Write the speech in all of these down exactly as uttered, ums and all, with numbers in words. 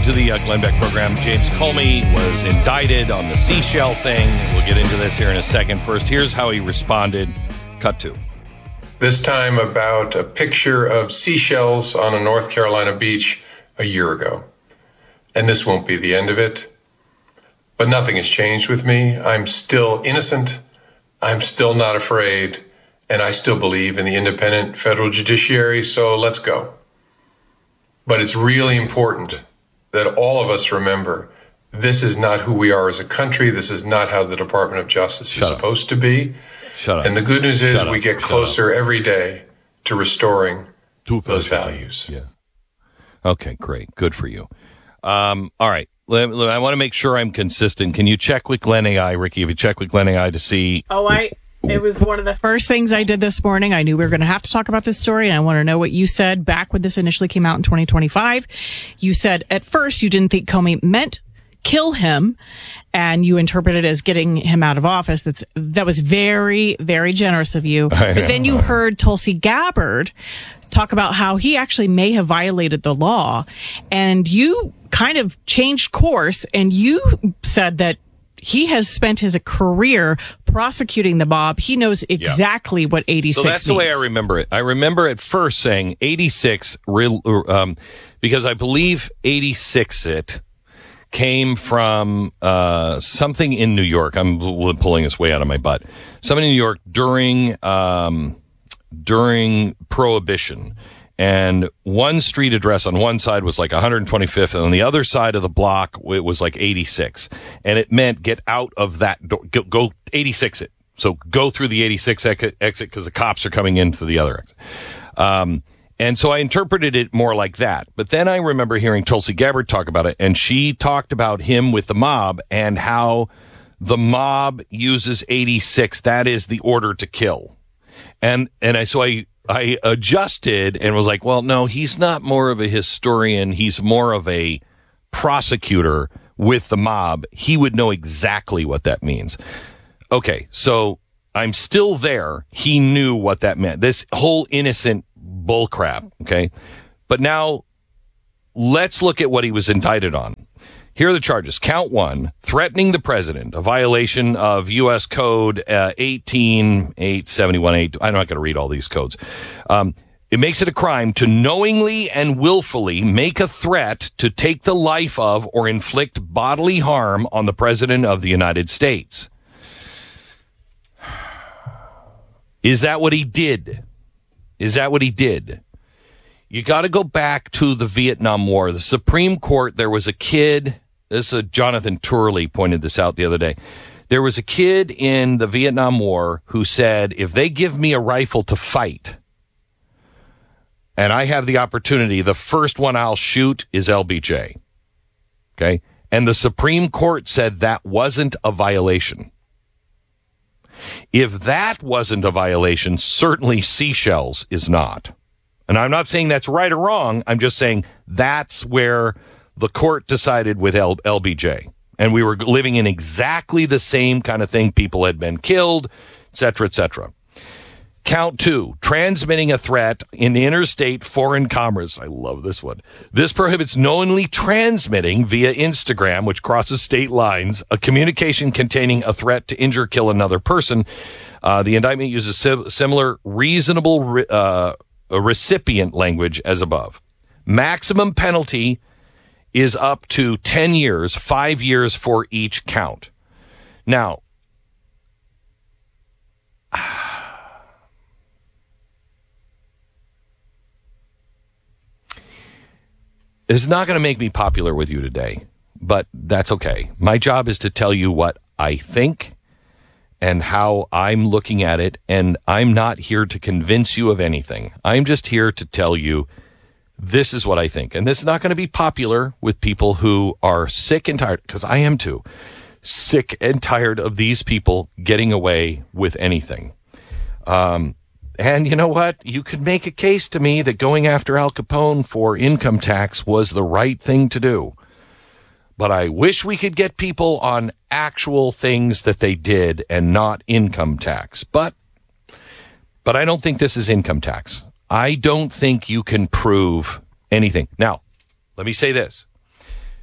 to the uh, Glenn Beck program. James Comey was indicted on the seashell thing. We'll get into this here in a second. First, here's how he responded. Cut to. This time about a picture of seashells on a North Carolina beach a year ago. And this won't be the end of it. But nothing has changed with me. I'm still innocent. I'm still not afraid. And I still believe in the independent federal judiciary. So let's go. But it's really important that all of us remember this is not who we are as a country. This is not how the Department of Justice Shut is up. supposed to be. Shut up. And the good news is Shut we up. get Shut closer up. every day to restoring Two those percent. values. Yeah. Okay, great. Good for you. Um, all right. Let- let- I want to make sure I'm consistent. Can you check with Glen A I, Ricky? If you check with Glen A I to see... Oh, I... It was one of the first things I did this morning. I knew we were going to have to talk about this story, and I want to know what you said back when this initially came out in twenty twenty-five. You said at first you didn't think Comey meant kill him, and you interpreted it as getting him out of office. That's that was very, very generous of you. But then you heard Tulsi Gabbard talk about how he actually may have violated the law, and you kind of changed course, and you said that he has spent his career prosecuting the mob. He knows exactly what eighty-six So that's means. the way I remember it. I remember at first saying eighty-six, real, um, because I believe eighty-six it came from uh, something in New York. I'm pulling this way out of my butt. Something in New York during um, during Prohibition. And one street address on one side was like one hundred twenty-fifth, and on the other side of the block, it was like eighty-six. And it meant get out of that door, go, go eighty-six it. So go through the eighty-six exit because the cops are coming in for the other exit. Um, and so I interpreted it more like that. But then I remember hearing Tulsi Gabbard talk about it, and she talked about him with the mob and how the mob uses eighty-six. That is the order to kill. And, and I, so I, I adjusted and was like, well, no, he's not more of a historian. He's more of a prosecutor with the mob. He would know exactly what that means. Okay, so I'm still there. He knew what that meant. This whole innocent bullcrap, okay? But now let's look at what he was indicted on. Here are the charges. Count one, threatening the president, a violation of U S Code uh, eighteen eight seventy-one eight. I'm not going to read all these codes. Um, it makes it a crime to knowingly and willfully make a threat to take the life of or inflict bodily harm on the president of the United States. Is that what he did? Is that what he did? You got to go back to the Vietnam War. The Supreme Court, there was a kid, this is Jonathan Turley pointed this out the other day. There was a kid in the Vietnam War who said, if they give me a rifle to fight and I have the opportunity, the first one I'll shoot is L B J. Okay? And the Supreme Court said that wasn't a violation. If that wasn't a violation, certainly seashells is not. And I'm not saying that's right or wrong. I'm just saying that's where the court decided with L- LBJ. And we were living in exactly the same kind of thing. People had been killed, et cetera, et cetera. Count two, transmitting a threat in interstate foreign commerce. I love this one. This prohibits knowingly transmitting via Instagram, which crosses state lines, a communication containing a threat to injure or kill another person. Uh, the indictment uses sim- similar reasonable re- uh a recipient language as above. Maximum penalty is up to ten years, five years for each count. Now, it's not going to make me popular with you today, but that's okay. My job is to tell you what I think and how I'm looking at it, and I'm not here to convince you of anything. I'm just here to tell you this is what I think. And this is not going to be popular with people who are sick and tired, because I am too, sick and tired of these people getting away with anything. Um, and you know what? You could make a case to me that going after Al Capone for income tax was the right thing to do. But I wish we could get people on actual things that they did and not income tax. But, but I don't think this is income tax. I don't think you can prove anything. Now, let me say this.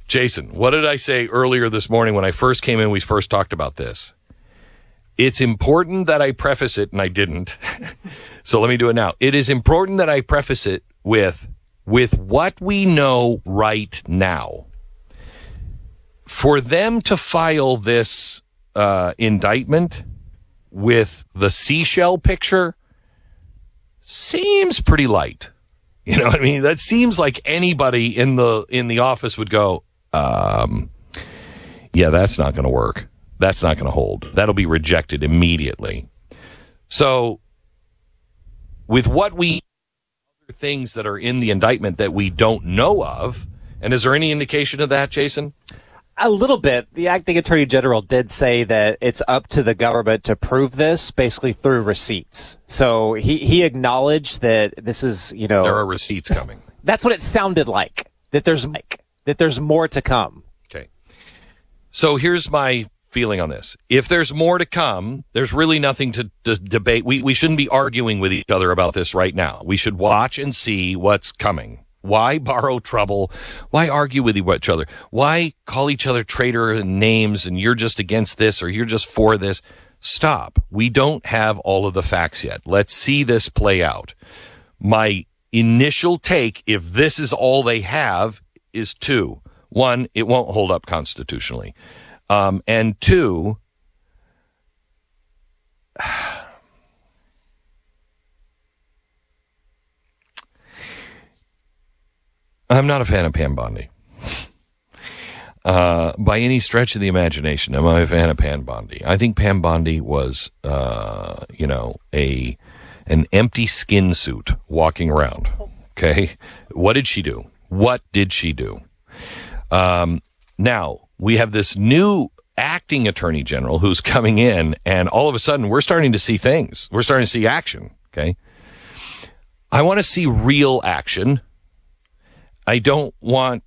Jason, what did I say earlier this morning when I first came in? We first talked about this. It's important that I preface it, and I didn't. So let me do it now. It is important that I preface it with, with what we know right now. For them to file this uh, indictment with the seashell picture seems pretty light. You know what I mean? That seems like anybody in the in the office would go, um, yeah, that's not going to work. That's not going to hold. That'll be rejected immediately. So with what we other things that are in the indictment that we don't know of, and is there any indication of that, Jason? A little bit. The acting attorney general did say that it's up to the government to prove this, basically through receipts. So he, he acknowledged that this is, you know, there are receipts coming. That's what it sounded like. That there's like that there's more to come. Okay. So here's my feeling on this. If there's more to come, there's really nothing to, to debate. We we shouldn't be arguing with each other about this right now. We should watch and see what's coming. Why borrow trouble? Why argue with each other? Why call each other traitor and names and you're just against this or you're just for this? Stop. We don't have all of the facts yet. Let's see this play out. My initial take, if this is all they have, is two. One, it won't hold up constitutionally. Um, and two, I'm not a fan of Pam Bondi. Uh, by any stretch of the imagination, am I a fan of Pam Bondi? I think Pam Bondi was, uh, you know, a an empty skin suit walking around. Okay, what did she do? What did she do? Um, now we have this new acting attorney general who's coming in, and all of a sudden we're starting to see things. We're starting to see action. Okay, I want to see real action. I don't want,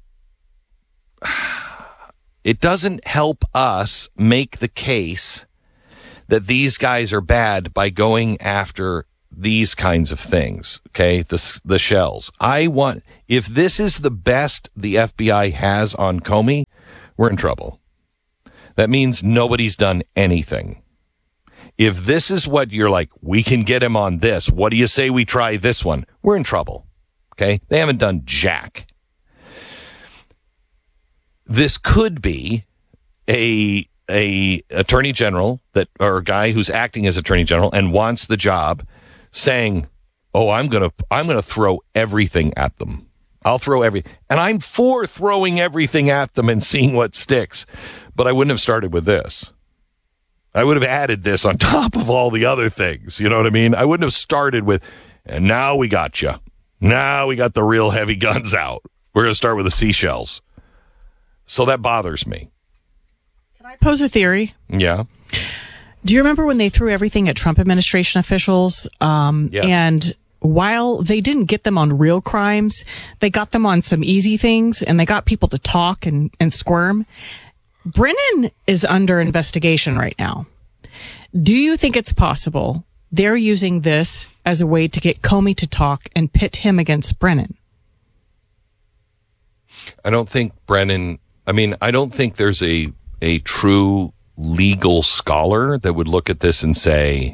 it doesn't help us make the case that these guys are bad by going after these kinds of things, okay, the, the shells. I want, if this is the best the F B I has on Comey, we're in trouble. That means nobody's done anything. If this is what you're like, we can get him on this, what do you say we try this one? We're in trouble, okay? They haven't done jack. This could be a a attorney general that or a guy who's acting as attorney general and wants the job saying, "Oh, I'm going to I'm going to throw everything at them. I'll throw every and I'm for throwing everything at them and seeing what sticks." But I wouldn't have started with this. I would have added this on top of all the other things. You know what I mean? I wouldn't have started with, and now we got you. Now we got the real heavy guns out. We're going to start with the seashells. So that bothers me. Can I pose a theory? Yeah. Do you remember when they threw everything at Trump administration officials? Um, yes. And while they didn't get them on real crimes, they got them on some easy things, and they got people to talk and, and squirm. Brennan is under investigation right now. Do you think it's possible they're using this as a way to get Comey to talk and pit him against Brennan? I don't think Brennan, I mean, I don't think there's a, a true legal scholar that would look at this and say,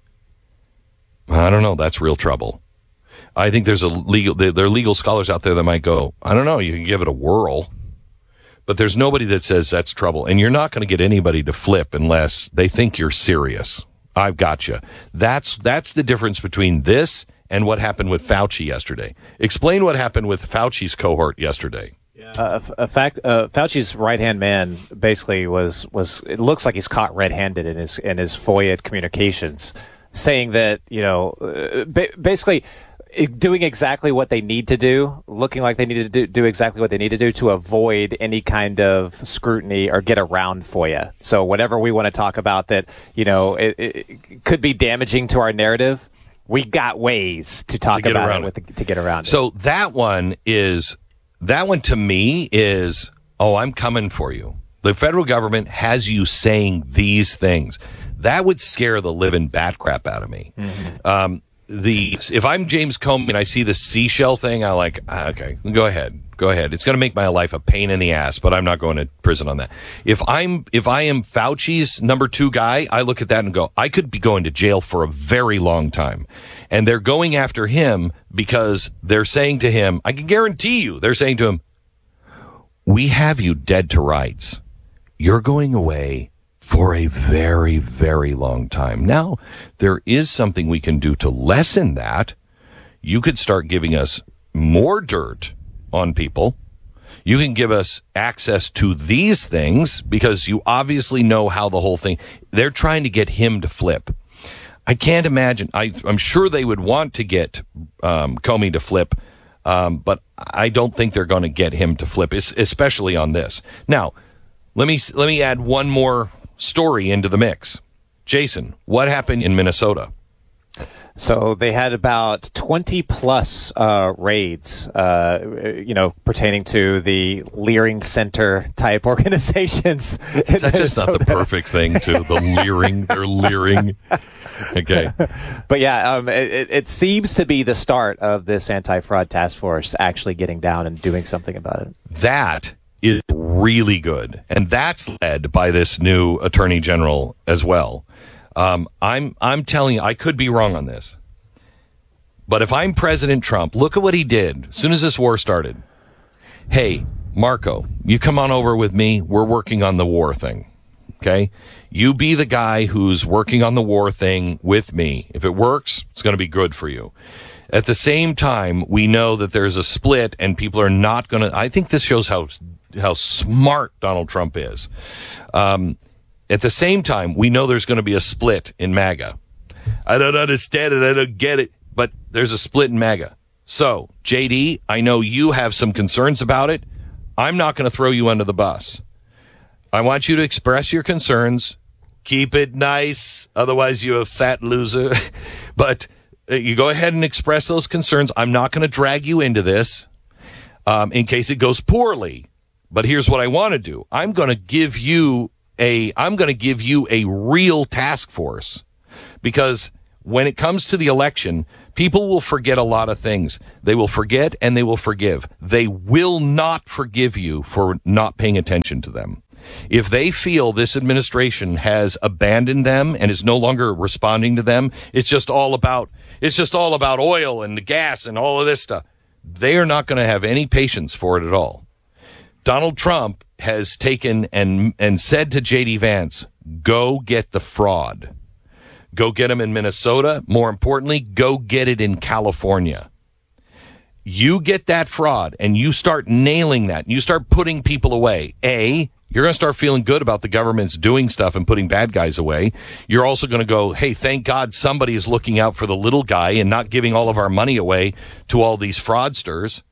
I don't know, that's real trouble. I think there's a legal, there are legal scholars out there that might go, I don't know, you can give it a whirl. But there's nobody that says that's trouble. And you're not going to get anybody to flip unless they think you're serious. I've got you. That's, that's the difference between this and what happened with Fauci yesterday. Explain what happened with Fauci's cohort yesterday. Uh, a fact, uh, Fauci's right-hand man basically was, was, it looks like he's caught red-handed in his, in his FOIA communications, saying that, you know, uh, ba- basically doing exactly what they need to do, looking like they need to do, do exactly what they need to do to avoid any kind of scrutiny or get around FOIA. So whatever we want to talk about that, you know, it, it could be damaging to our narrative, we got ways to talk to about it, with the, to get around so it. So that one is, that one to me is, oh, I'm coming for you. The federal government has you saying these things. That would scare the living bat crap out of me. Mm-hmm. Um, the if I'm James Comey and I see the seashell thing, I'm like, ah, okay, go ahead, Go ahead. It's going to make my life a pain in the ass, but I'm not going to prison on that. If I'm, if I am Fauci's number two guy, I look at that and go, I could be going to jail for a very long time. And they're going after him because they're saying to him, I can guarantee you, they're saying to him, we have you dead to rights. You're going away for a very, very long time. Now, there is something we can do to lessen that. You could start giving us more dirt on people. You can give us access to these things because you obviously know how the whole thing, they're trying to get him to flip. I can't imagine. I, I'm sure they would want to get um, Comey to flip, um, but I don't think they're going to get him to flip, especially on this. Now, let me let me add one more story into the mix. Jason, what happened in Minnesota? So they had about twenty plus uh, raids, uh, you know, pertaining to the Leering Center type organizations. That's just not the perfect thing, too. The leering, they're leering. Okay. But yeah, um, it, it seems to be the start of this anti-fraud task force actually getting down and doing something about it. That is really good. And that's led by this new attorney general as well. Um, I'm I'm telling you, I could be wrong on this. But if I'm President Trump, look at what he did as soon as this war started. Hey, Marco, you come on over with me. We're working on the war thing. Okay? You be the guy who's working on the war thing with me. If it works, it's going to be good for you. At the same time, we know that there's a split and people are not going to, I think this shows how, how smart Donald Trump is. Um, At the same time, we know there's going to be a split in MAGA. I don't understand it. I don't get it. But there's a split in MAGA. So, J D, I know you have some concerns about it. I'm not going to throw you under the bus. I want you to express your concerns. Keep it nice. Otherwise, you're a fat loser. But uh, you go ahead and express those concerns. I'm not going to drag you into this um, in case it goes poorly. But here's what I want to do. I'm going to give you A, I'm going to give you a real task force, because when it comes to the election, people will forget a lot of things. They will forget and they will forgive. They will not forgive you for not paying attention to them. If they feel this administration has abandoned them and is no longer responding to them, it's just all about, it's just all about oil and the gas and all of this stuff. They are not going to have any patience for it at all. Donald Trump has taken and and said to J D Vance, go get the fraud. Go get him in Minnesota. More importantly, go get it in California. You get that fraud and you start nailing that. You start putting people away. A, you're going to start feeling good about the government's doing stuff and putting bad guys away. You're also going to go, hey, thank God somebody is looking out for the little guy and not giving all of our money away to all these fraudsters.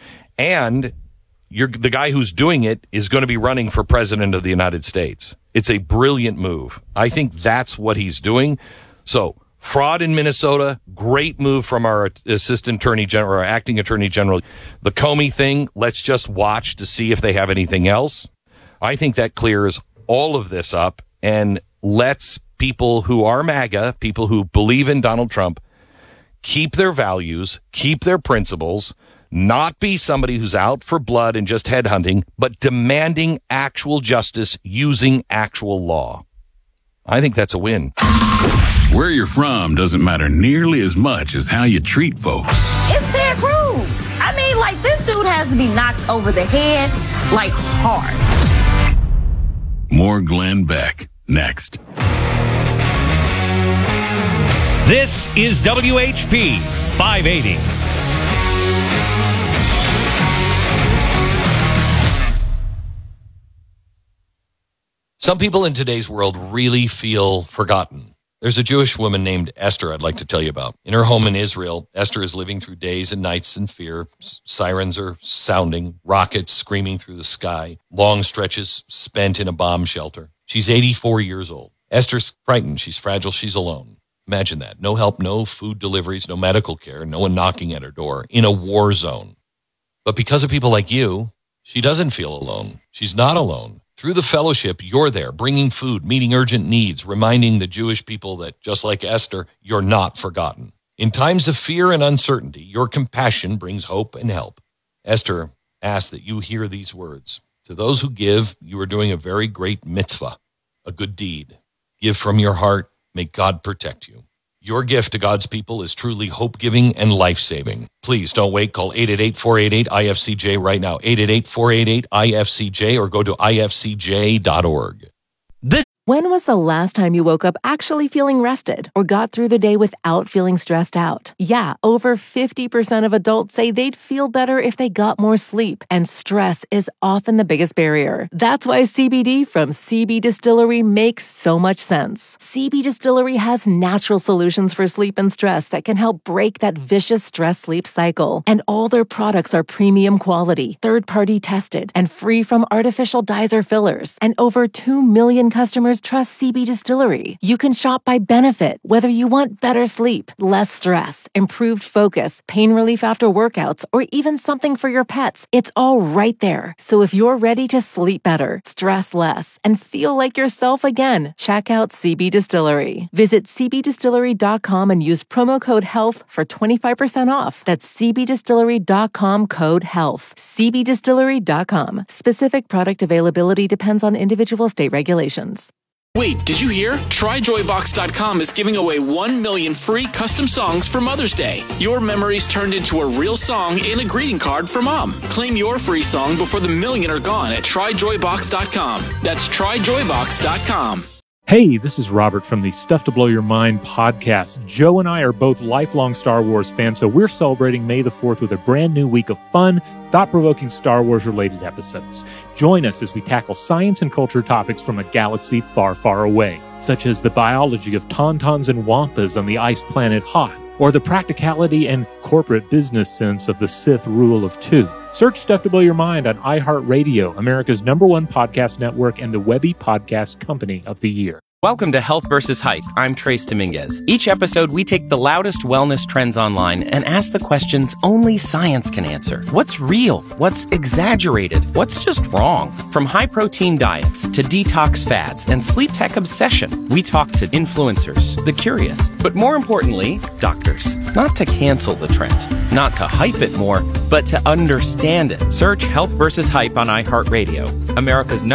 And You're, the guy who's doing it is going to be running for president of the United States. It's a brilliant move. I think that's what he's doing. So, fraud in Minnesota, great move from our assistant attorney general, our acting attorney general. The Comey thing, let's just watch to see if they have anything else. I think that clears all of this up and lets people who are MAGA, people who believe in Donald Trump, keep their values, keep their principles, not be somebody who's out for blood and just headhunting, but demanding actual justice using actual law. I think that's a win. Where you're from doesn't matter nearly as much as how you treat folks. It's Ted Cruz. I mean, like, this dude has to be knocked over the head, like, hard. More Glenn Beck, next. This is W H P five eighty. Some people in today's world really feel forgotten. There's a Jewish woman named Esther I'd like to tell you about. In her home in Israel, Esther is living through days and nights in fear. S- sirens are sounding, rockets screaming through the sky, long stretches spent in a bomb shelter. She's eighty-four years old. Esther's frightened. She's fragile. She's alone. Imagine that. No help, no food deliveries, no medical care, no one knocking at her door in a war zone. But because of people like you, she doesn't feel alone. She's not alone. Through the fellowship, you're there, bringing food, meeting urgent needs, reminding the Jewish people that, just like Esther, you're not forgotten. In times of fear and uncertainty, your compassion brings hope and help. Esther ask that you hear these words. To those who give, you are doing a very great mitzvah, a good deed. Give from your heart. May God protect you. Your gift to God's people is truly hope-giving and life-saving. Please don't wait. Call eight eight eight, four eight eight, I F C J right now. eight eight eight, four eight eight, I F C J or go to I F C J dot org. When was the last time you woke up actually feeling rested or got through the day without feeling stressed out? Yeah, over fifty percent of adults say they'd feel better if they got more sleep, and stress is often the biggest barrier. That's why C B D from C B Distillery makes so much sense. C B Distillery has natural solutions for sleep and stress that can help break that vicious stress-sleep cycle. And all their products are premium quality, third-party tested, and free from artificial dyes or fillers. And over two million customers trust C B Distillery. You can shop by benefit, whether you want better sleep, less stress, improved focus, pain relief after workouts, or even something for your pets. It's all right there. So if you're ready to sleep better, stress less, and feel like yourself again, check out C B Distillery. Visit C B distillery dot com and use promo code HEALTH for twenty-five percent off. That's C B distillery dot com code HEALTH. C B distillery dot com. Specific product availability depends on individual state regulations. Wait, did you hear? Try Joy Box dot com is giving away one million free custom songs for Mother's Day. Your memories turned into a real song and a greeting card for Mom. Claim your free song before the million are gone at Try Joy Box dot com. That's Try Joy Box dot com. Hey, this is Robert from the Stuff to Blow Your Mind podcast. Joe and I are both lifelong Star Wars fans, so we're celebrating May the fourth with a brand new week of fun, thought-provoking Star Wars-related episodes. Join us as we tackle science and culture topics from a galaxy far, far away, such as the biology of tauntauns and wampas on the ice planet Hoth, or the practicality and corporate business sense of the Sith rule of two. Search Stuff to Blow Your Mind on iHeartRadio, America's number one podcast network and the Webby Podcast Company of the Year. Welcome to Health versus Hype. I'm Trace Dominguez. Each episode, we take the loudest wellness trends online and ask the questions only science can answer. What's real? What's exaggerated? What's just wrong? From high-protein diets to detox fads and sleep tech obsession, we talk to influencers, the curious, but more importantly, doctors. Not to cancel the trend, not to hype it more, but to understand it. Search Health versus Hype on iHeartRadio, America's number